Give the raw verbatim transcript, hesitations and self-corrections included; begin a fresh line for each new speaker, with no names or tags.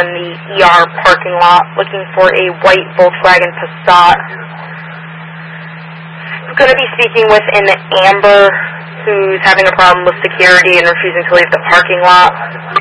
in the E R parking lot looking for a white Volkswagen Passat. I'm going to be speaking with an Amber who's having a problem with security and refusing to leave the parking lot.